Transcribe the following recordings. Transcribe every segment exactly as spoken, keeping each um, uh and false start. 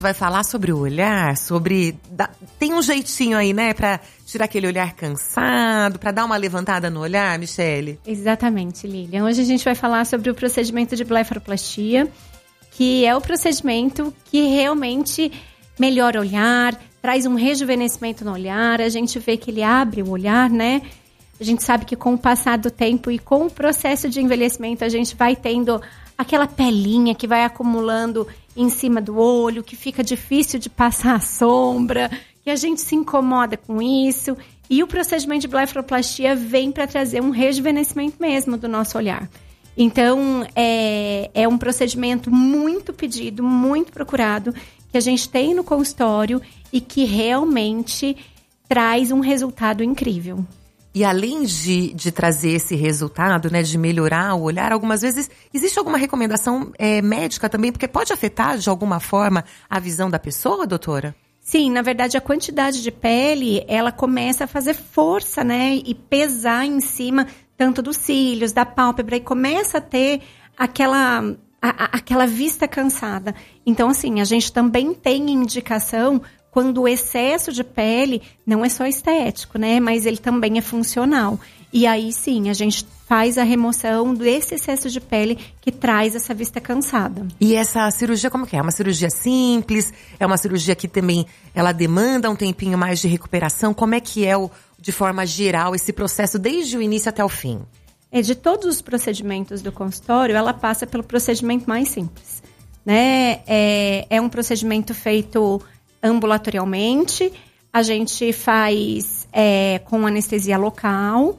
Vai falar sobre o olhar, sobre… Tem um jeitinho aí, né, pra tirar aquele olhar cansado, pra dar uma levantada no olhar, Michele? Exatamente, Lilian. Hoje a gente vai falar sobre o procedimento de blefaroplastia, que é o procedimento que realmente melhora o olhar, traz um rejuvenescimento no olhar, a gente vê que ele abre o olhar, né? A gente sabe que com o passar do tempo e com o processo de envelhecimento, a gente vai tendo aquela pelinha que vai acumulando em cima do olho, que fica difícil de passar a sombra, que a gente se incomoda com isso. E o procedimento de blefaroplastia vem para trazer um rejuvenescimento mesmo do nosso olhar. Então, é, é um procedimento muito pedido, muito procurado, que a gente tem no consultório e que realmente traz um resultado incrível. E além de, de trazer esse resultado, né, de melhorar o olhar, algumas vezes existe alguma recomendação é, médica também, porque pode afetar de alguma forma a visão da pessoa, doutora? Sim, na verdade a quantidade de pele, ela começa a fazer força, né, e pesar em cima tanto dos cílios, da pálpebra, e começa a ter aquela, a, a, aquela vista cansada. Então, assim, a gente também tem indicação quando o excesso de pele não é só estético, né? Mas ele também é funcional. E aí, sim, a gente faz a remoção desse excesso de pele que traz essa vista cansada. E essa cirurgia, como que é? É uma cirurgia simples? É uma cirurgia que também, ela demanda um tempinho mais de recuperação? Como é que é, o, de forma geral, esse processo desde o início até o fim? É, de todos os procedimentos do consultório, ela passa pelo procedimento mais simples, né? É, é um procedimento feito ambulatorialmente, a gente faz é, com anestesia local,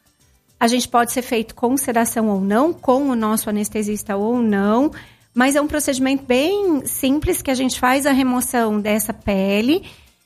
a gente pode ser feito com sedação ou não, com o nosso anestesista ou não, mas é um procedimento bem simples que a gente faz a remoção dessa pele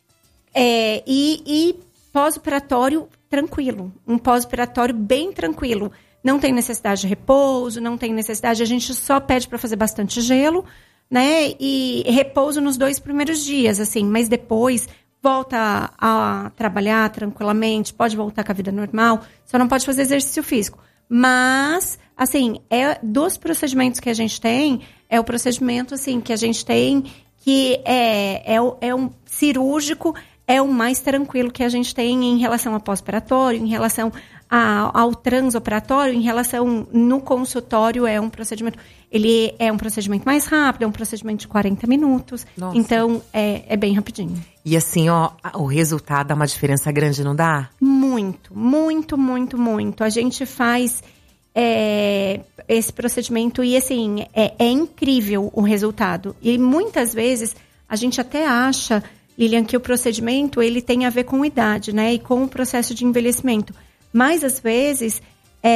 é, e, e pós-operatório tranquilo, um pós-operatório bem tranquilo. Não tem necessidade de repouso, não tem necessidade, a gente só pede para fazer bastante gelo, né, e repouso nos dois primeiros dias, assim, mas depois volta a, a trabalhar tranquilamente, pode voltar com a vida normal, só não pode fazer exercício físico. Mas, assim, é dos procedimentos que a gente tem, é o procedimento, assim, que a gente tem que é, é, é um cirúrgico, é o mais tranquilo que a gente tem em relação ao pós-operatório, em relação a, ao transoperatório, em relação no consultório, é um procedimento, ele é um procedimento mais rápido, é um procedimento de quarenta minutos, Nossa. Então é, é bem rapidinho. E assim, ó, o resultado dá uma diferença grande, não dá? Muito, muito, muito, muito. A gente faz é, esse procedimento e assim, é, é incrível o resultado. E muitas vezes a gente até acha, Lilian, que o procedimento ele tem a ver com idade, né? E com o processo de envelhecimento. Mas, às vezes,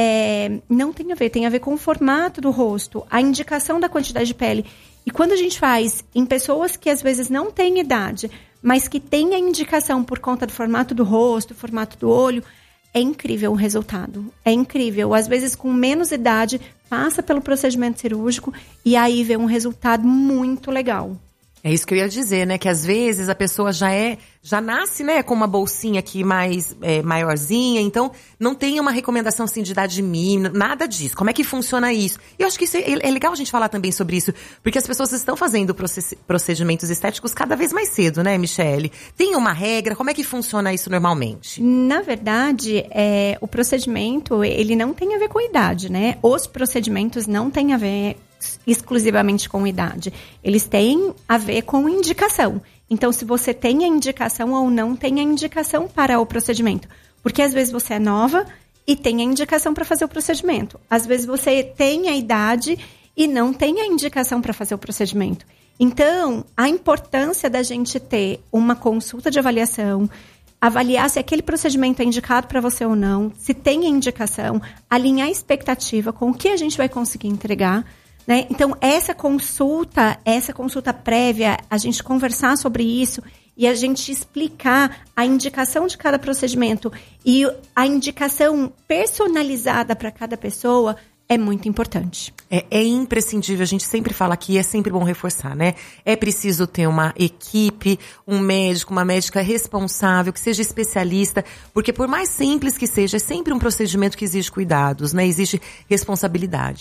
é, não tem a ver. Tem a ver com o formato do rosto, a indicação da quantidade de pele. E quando a gente faz em pessoas que, às vezes, não têm idade, mas que têm a indicação por conta do formato do rosto, formato do olho, é incrível o resultado. É incrível. Às vezes, com menos idade, passa pelo procedimento cirúrgico e aí vê um resultado muito legal. É isso que eu ia dizer, né? Que às vezes a pessoa já é, já nasce, né, com uma bolsinha aqui mais é, maiorzinha, então não tem uma recomendação assim de idade mínima, nada disso. Como é que funciona isso? E eu acho que isso é, é legal a gente falar também sobre isso, porque as pessoas estão fazendo procedimentos estéticos cada vez mais cedo, né, Michele? Tem uma regra? Como é que funciona isso normalmente? Na verdade, é, o procedimento, ele não tem a ver com idade, né? Os procedimentos não têm a ver exclusivamente com idade. Eles têm a ver com indicação. Então, se você tem a indicação ou não tem a indicação para o procedimento. Porque às vezes você é nova e tem a indicação para fazer o procedimento. Às vezes você tem a idade e não tem a indicação para fazer o procedimento. Então, a importância da gente ter uma consulta de avaliação, avaliar se aquele procedimento é indicado para você ou não, se tem a indicação, alinhar a expectativa com o que a gente vai conseguir entregar, né? Então, essa consulta, essa consulta prévia, a gente conversar sobre isso e a gente explicar a indicação de cada procedimento e a indicação personalizada para cada pessoa é muito importante. É, é imprescindível, a gente sempre fala aqui, é sempre bom reforçar, né? É preciso ter uma equipe, um médico, uma médica responsável, que seja especialista, porque por mais simples que seja, é sempre um procedimento que exige cuidados, né? Exige responsabilidade.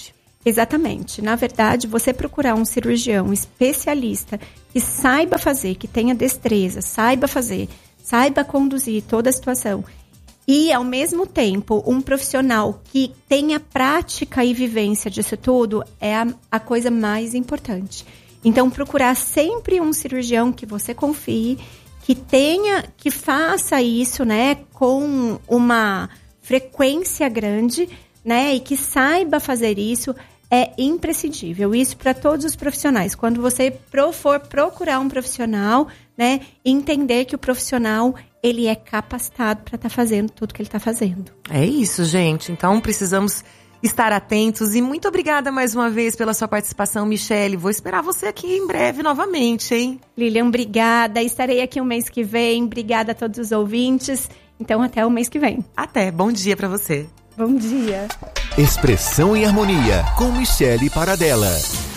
Exatamente. Na verdade, você procurar um cirurgião especialista que saiba fazer, que tenha destreza, saiba fazer, saiba conduzir toda a situação e, ao mesmo tempo, um profissional que tenha prática e vivência disso tudo é a, a coisa mais importante. Então, procurar sempre um cirurgião que você confie, que tenha, que faça isso, né, com uma frequência grande, né, e que saiba fazer isso. É imprescindível, isso para todos os profissionais. Quando você pro, for procurar um profissional, né, entender que o profissional, ele é capacitado para estar tá fazendo tudo que ele está fazendo. É isso, gente. Então, precisamos estar atentos. E muito obrigada mais uma vez pela sua participação, Michele. Vou esperar você aqui em breve novamente, hein? Lilian, obrigada. Estarei aqui o mês que vem. Obrigada a todos os ouvintes. Então, até o mês que vem. Até. Bom dia para você. Bom dia. Expressão e Harmonia, com Michele Paradella.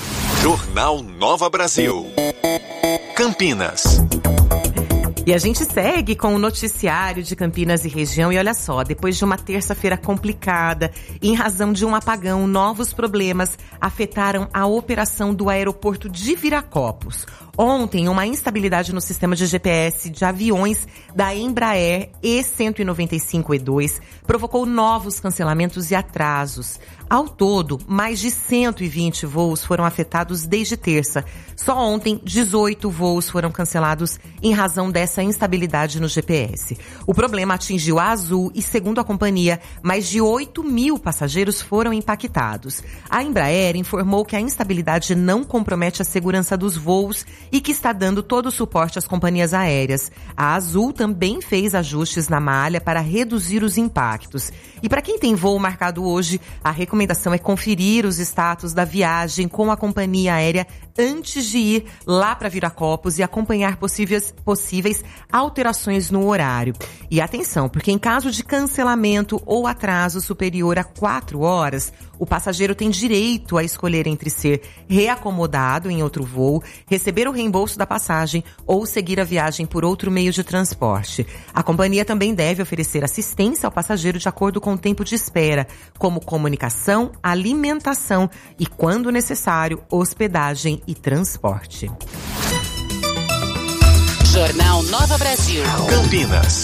Jornal Nova Brasil. Campinas. E a gente segue com o noticiário de Campinas e região. E olha só, depois de uma terça-feira complicada, em razão de um apagão, novos problemas afetaram a operação do aeroporto de Viracopos. Ontem, uma instabilidade no sistema de G P S de aviões da Embraer E cento e noventa e cinco E dois provocou novos cancelamentos e atrasos. Ao todo, mais de cento e vinte voos foram afetados desde terça. Só ontem, dezoito voos foram cancelados em razão dessa instabilidade no G P S. O problema atingiu a Azul e, segundo a companhia, mais de oito mil passageiros foram impactados. A Embraer informou que a instabilidade não compromete a segurança dos voos e que está dando todo o suporte às companhias aéreas. A Azul também fez ajustes na malha para reduzir os impactos. E para quem tem voo marcado hoje, a recomendação é conferir os status da viagem com a companhia aérea antes de ir lá para Viracopos e acompanhar possíveis, possíveis alterações no horário. E atenção, porque em caso de cancelamento ou atraso superior a quatro horas, o passageiro tem direito a escolher entre ser reacomodado em outro voo, receber o reembolso da passagem ou seguir a viagem por outro meio de transporte. A companhia também deve oferecer assistência ao passageiro de acordo com o tempo de espera, como comunicação, alimentação e, quando necessário, hospedagem e transporte. Jornal Nova Brasil. Campinas.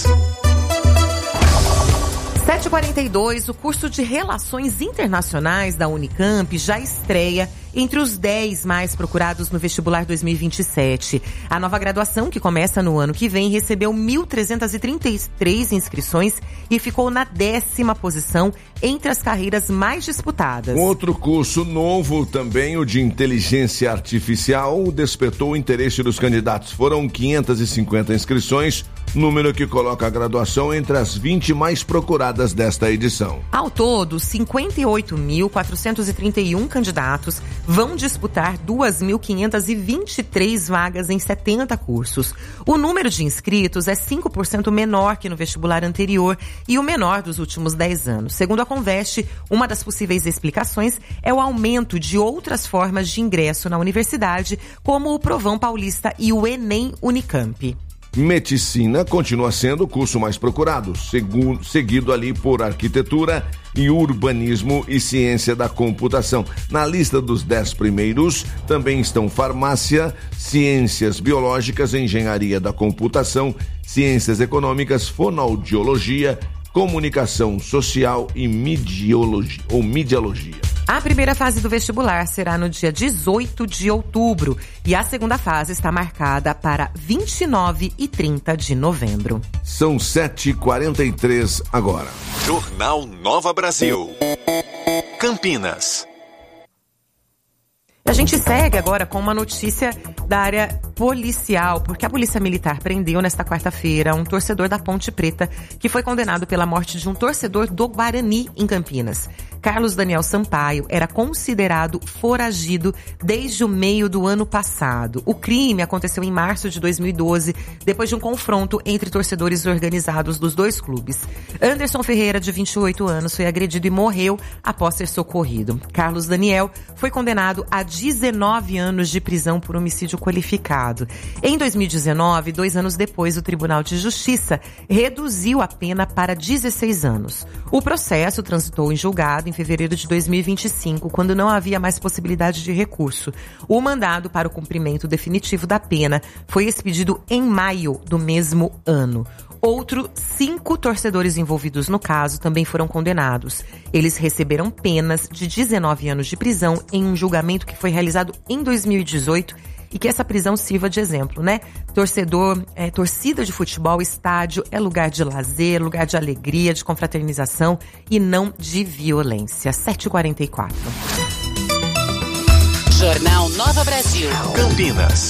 sete e quarenta e dois, o curso de Relações Internacionais da Unicamp já estreia entre os dez mais procurados no vestibular dois mil e vinte e sete. A nova graduação, que começa no ano que vem, recebeu mil trezentas e trinta e três inscrições e ficou na décima posição entre as carreiras mais disputadas. Outro curso novo também, o de Inteligência Artificial, despertou o interesse dos candidatos. Foram quinhentas e cinquenta inscrições, número que coloca a graduação entre as vinte mais procuradas desta edição. Ao todo, cinquenta e oito mil quatrocentos e trinta e um candidatos vão disputar duas mil quinhentas e vinte e três vagas em setenta cursos. O número de inscritos é cinco por cento menor que no vestibular anterior e o menor dos últimos dez anos. Segundo a Conveste, uma das possíveis explicações é o aumento de outras formas de ingresso na universidade, como o Provão Paulista e o Enem Unicamp. Medicina continua sendo o curso mais procurado, segundo, seguido ali por arquitetura e urbanismo e ciência da computação. Na lista dos dez primeiros também estão farmácia, ciências biológicas, engenharia da computação, ciências econômicas, fonoaudiologia, comunicação social e midiologia, ou midiologia. A primeira fase do vestibular será no dia dezoito de outubro e a segunda fase está marcada para vinte e nove e trinta de novembro. São sete e quarenta e três agora. Jornal Nova Brasil. Campinas. A gente segue agora com uma notícia da área policial, porque a Polícia Militar prendeu nesta quarta-feira um torcedor da Ponte Preta que foi condenado pela morte de um torcedor do Guarani, em Campinas. Carlos Daniel Sampaio era considerado foragido desde o meio do ano passado. O crime aconteceu em março de dois mil e doze, depois de um confronto entre torcedores organizados dos dois clubes. Anderson Ferreira, de vinte e oito anos, foi agredido e morreu após ser socorrido. Carlos Daniel foi condenado a dezenove anos de prisão por homicídio qualificado. Em dois mil e dezenove, dois anos depois, o Tribunal de Justiça reduziu a pena para dezesseis anos. O processo transitou em julgado em fevereiro de dois mil e vinte e cinco, quando não havia mais possibilidade de recurso. O mandado para o cumprimento definitivo da pena foi expedido em maio do mesmo ano. Outros cinco torcedores envolvidos no caso também foram condenados. Eles receberam penas de dezenove anos de prisão em um julgamento que foi realizado em dois mil e dezoito e que essa prisão sirva de exemplo, né? Torcedor, é, torcida de futebol, estádio é lugar de lazer, lugar de alegria, de confraternização e não de violência. sete e quarenta e quatro. Jornal Nova Brasil. Campinas.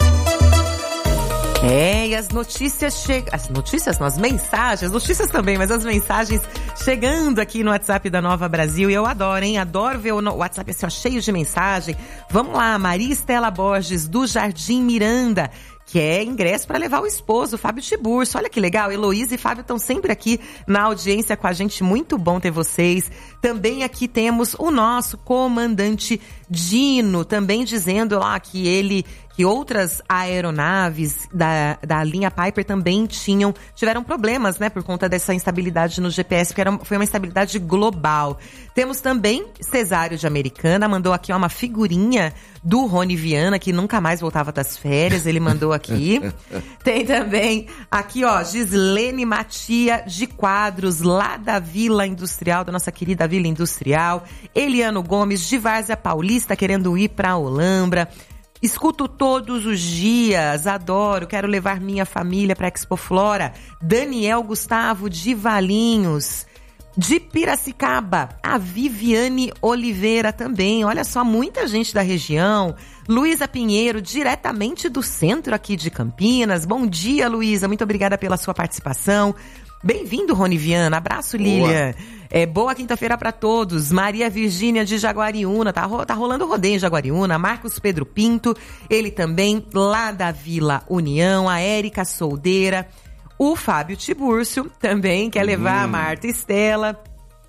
É, e as notícias chegam... As notícias não, as mensagens, notícias também, mas as mensagens chegando aqui no WhatsApp da Nova Brasil. E eu adoro, hein? Adoro ver o WhatsApp assim, ó, cheio de mensagem. Vamos lá, Maria Estela Borges, do Jardim Miranda, que é ingresso para levar o esposo, Fábio Tiburcio. Olha que legal, Heloísa e Fábio estão sempre aqui na audiência com a gente. Muito bom ter vocês. Também aqui temos o nosso comandante Dino, também dizendo lá que ele... que outras aeronaves da, da linha Piper também tinham, tiveram problemas, né, por conta dessa instabilidade no G P S, porque era, foi uma instabilidade global. Temos também Cesário de Americana, mandou aqui ó, uma figurinha do Rony Viana, que nunca mais voltava das férias, ele mandou aqui. Tem também aqui, ó, Gislene Matia de Quadros, lá da Vila Industrial, da nossa querida Vila Industrial. Eliano Gomes, de Várzea Paulista, querendo ir pra Olambra. Escuto todos os dias, adoro, quero levar minha família para Expo Flora. Daniel Gustavo de Valinhos, de Piracicaba, a Viviane Oliveira também, olha só, muita gente da região. Luísa Pinheiro, diretamente do centro aqui de Campinas. Bom dia, Luísa, muito obrigada pela sua participação. Bem-vindo, Rony Viana. Abraço, Lília. É, boa quinta-feira para todos. Maria Virgínia de Jaguariúna. Tá, ro- tá rolando rodeio em Jaguariúna. Marcos Pedro Pinto. Ele também, lá da Vila União. A Érica Soldeira. O Fábio Tiburcio também quer levar hum. a Marta Estela.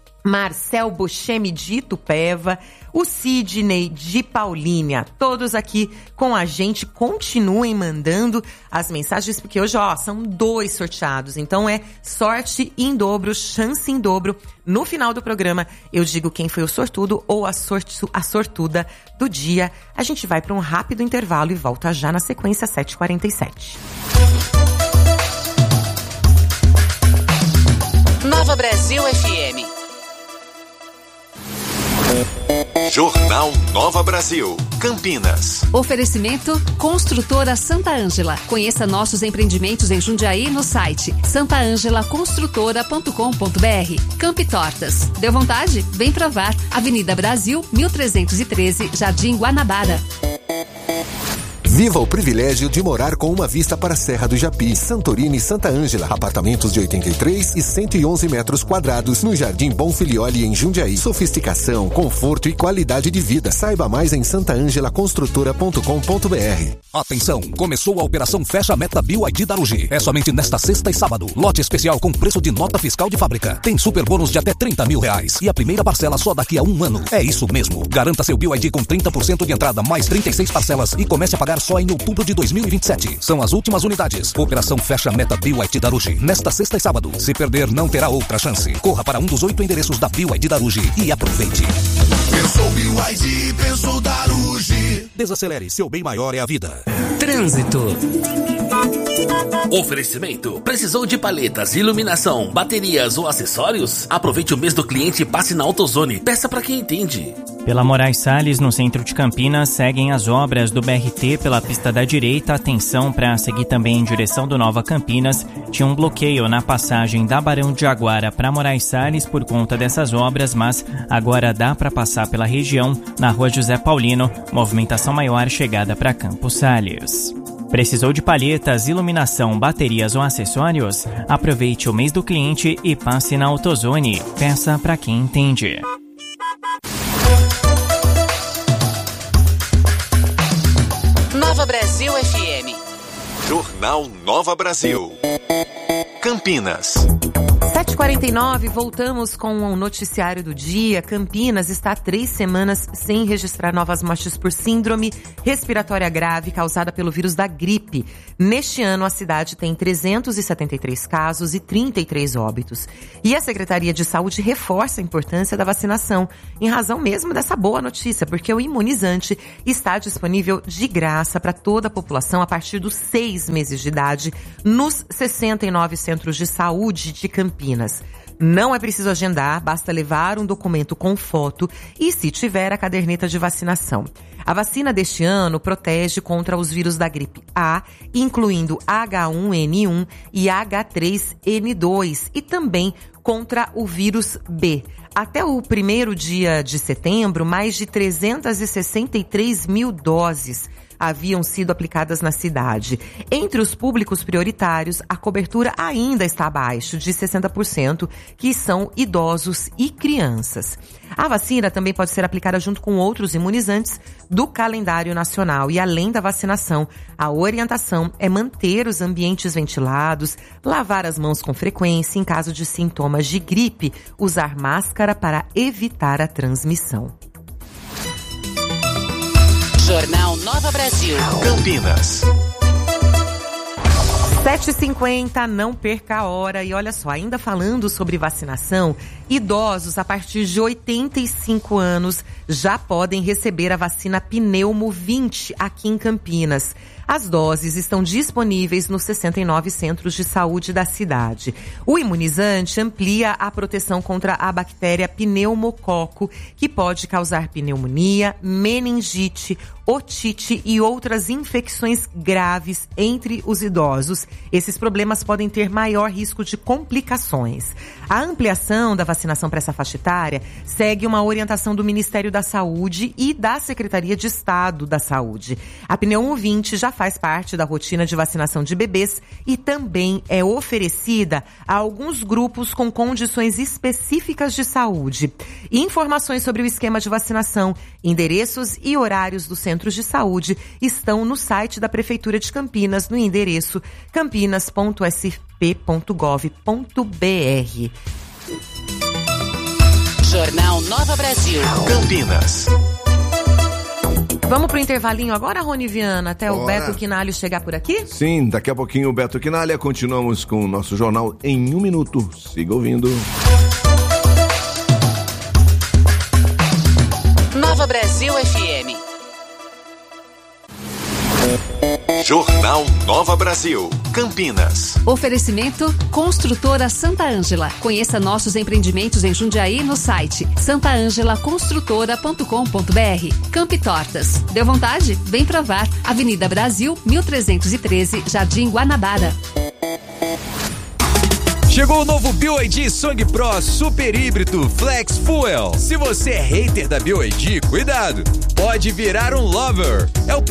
Marcel Bochemi de Itupeva, o Sidney de Paulínia, todos aqui com a gente. Continuem mandando as mensagens, porque hoje, ó, são dois sorteados, então é sorte em dobro, chance em dobro. No final do programa, eu digo quem foi o sortudo ou a, sortu, a sortuda do dia. A gente vai para um rápido intervalo e volta já na sequência, sete e quarenta e sete. Nova Brasil F M. Jornal Nova Brasil, Campinas. Oferecimento Construtora Santa Ângela. Conheça nossos empreendimentos em Jundiaí no site santa angela construtora ponto com ponto b r. Campi Tortas. Deu vontade? Vem provar. Avenida Brasil, mil trezentos e treze, Jardim Guanabara. Viva o privilégio de morar com uma vista para a Serra do Japi, Santorini e Santa Ângela. Apartamentos de oitenta e três e cento e onze metros quadrados no Jardim Bonfilioli, em Jundiaí. Sofisticação, conforto e qualidade de vida. Saiba mais em santa angela construtora ponto com ponto b r. Atenção, começou a operação Fecha Meta B Y D da Rugi. É somente nesta sexta e sábado. Lote especial com preço de nota fiscal de fábrica. Tem super bônus de até trinta mil reais. E a primeira parcela só daqui a um ano. É isso mesmo. Garanta seu B Y D com trinta por cento de entrada, mais trinta e seis parcelas e comece a pagar só em outubro de dois mil e vinte e sete. São as últimas unidades. Operação Fecha Meta B Y D da Rugi. Nesta sexta e sábado. Se perder, não terá outra chance. Corra para um dos oito endereços da B Y D da Rugi e aproveite. Pensou B Y D, pensou da Rugi. Desacelere, seu bem maior é a vida. Trânsito. Oferecimento. Precisou de paletas, iluminação, baterias ou acessórios? Aproveite o mês do cliente e passe na AutoZone. Peça para quem entende. Pela Moraes Salles, no centro de Campinas, seguem as obras do B R T pela pista da direita. Atenção para seguir também em direção do Nova Campinas. Tinha um bloqueio na passagem da Barão de Jaguara para Moraes Salles por conta dessas obras, mas agora dá para passar pela região na Rua José Paulino. Movimentação maior chegada para Campos Salles. Precisou de palhetas, iluminação, baterias ou acessórios? Aproveite o mês do cliente e passe na AutoZone. Peça para quem entende. Nova Brasil F M. Jornal Nova Brasil. Campinas. sete e quarenta e nove, voltamos com o noticiário do dia. Campinas está há três semanas sem registrar novas mortes por síndrome respiratória grave causada pelo vírus da gripe. Neste ano, a cidade tem trezentos e setenta e três casos e trinta e três óbitos. E a Secretaria de Saúde reforça a importância da vacinação, em razão mesmo dessa boa notícia, porque o imunizante está disponível de graça para toda a população a partir dos seis meses de idade nos sessenta e nove centros de saúde de Campinas. Campinas. Não é preciso agendar, basta levar um documento com foto e, se tiver, a caderneta de vacinação. A vacina deste ano protege contra os vírus da gripe A, incluindo H um N um e H três N dois, e também contra o vírus B. Até o primeiro dia de setembro, mais de trezentas e sessenta e três mil doses haviam sido aplicadas na cidade. Entre os públicos prioritários, a cobertura ainda está abaixo de sessenta por cento, que são idosos e crianças. A vacina também pode ser aplicada junto com outros imunizantes do calendário nacional. E além da vacinação, a orientação é manter os ambientes ventilados, lavar as mãos com frequência, em caso de sintomas de gripe, usar máscara para evitar a transmissão. Jornal Nova Brasil. Campinas. sete e cinquenta, não perca a hora. E olha só, ainda falando sobre vacinação, idosos a partir de oitenta e cinco anos já podem receber a vacina Pneumo vinte aqui em Campinas. As doses estão disponíveis nos sessenta e nove centros de saúde da cidade. O imunizante amplia a proteção contra a bactéria pneumococo, que pode causar pneumonia, meningite, otite e outras infecções graves entre os idosos. Esses problemas podem ter maior risco de complicações. A ampliação da vacinação para essa faixa etária segue uma orientação do Ministério da Saúde e da Secretaria de Estado da Saúde. A Pneumo vinte já faz parte da rotina de vacinação de bebês e também é oferecida a alguns grupos com condições específicas de saúde. Informações sobre o esquema de vacinação, endereços e horários dos centros de saúde estão no site da Prefeitura de Campinas, no endereço campinas ponto s p ponto gov ponto b r. Jornal Nova Brasil. Campinas. Vamos pro intervalinho agora, Rony Viana, até Bora. O Beto Quinalho chegar por aqui? Sim, daqui a pouquinho o Beto Quinalha. Continuamos com o nosso jornal em um minuto. Siga ouvindo. Nova Brasil F M. Jornal Nova Brasil, Campinas. Oferecimento Construtora Santa Ângela. Conheça nossos empreendimentos em Jundiaí no site santa ângela construtora ponto com ponto b r. Campi Tortas. Deu vontade? Vem provar. Avenida Brasil, mil trezentos e treze, Jardim Guanabara. Chegou o novo B Y D Song Pro Super Híbrido Flex Fuel. Se você é hater da B Y D, cuidado, pode virar um lover. É o